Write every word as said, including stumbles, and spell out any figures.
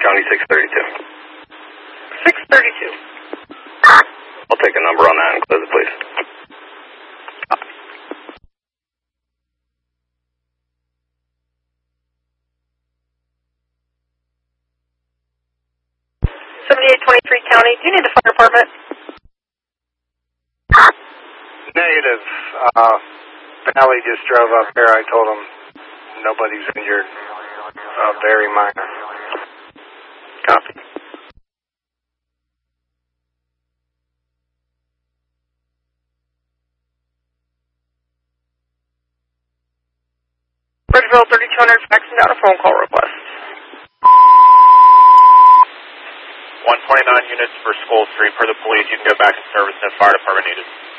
County six thirty-two. six thirty-two. I'll take a number on that and close it, please. seventy-eight twenty-three County, do you need the fire department? Negative. Uh, Valley just drove up here. I told him nobody's injured. Uh, very minor. Copy. Bridgeville thirty-two hundred faxing down a phone call request. one twenty-nine units for School Street. Per the police, you can go back to service if fire department needed.